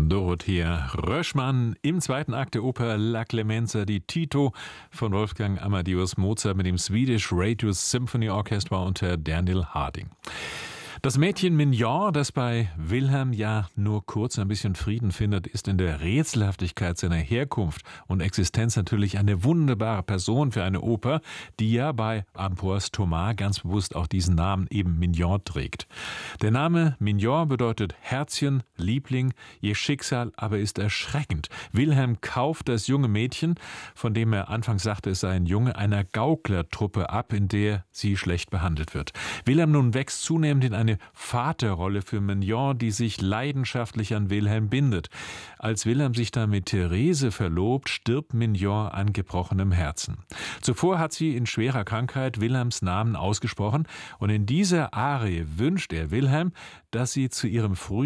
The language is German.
Dorothea Röschmann im zweiten Akt der Oper La Clemenza di Tito von Wolfgang Amadeus Mozart mit dem Swedish Radio Symphony Orchestra unter Daniel Harding. Das Mädchen Mignon, das bei Wilhelm ja nur kurz ein bisschen Frieden findet, ist in der Rätselhaftigkeit seiner Herkunft und Existenz natürlich eine wunderbare Person für eine Oper, die ja bei Ambroise Thomas ganz bewusst auch diesen Namen eben Mignon trägt. Der Name Mignon bedeutet Herzchen, Liebling, ihr Schicksal aber ist erschreckend. Wilhelm kauft das junge Mädchen, von dem er anfangs sagte, es sei ein Junge, einer Gauklertruppe ab, in der sie schlecht behandelt wird. Wilhelm nun wächst zunehmend in eine Vaterrolle für Mignon, die sich leidenschaftlich an Wilhelm bindet. Als Wilhelm sich dann mit Therese verlobt, stirbt Mignon an gebrochenem Herzen. Zuvor hat sie in schwerer Krankheit Wilhelms Namen ausgesprochen und in dieser Arie wünscht er Wilhelm, dass sie zu ihrem frühen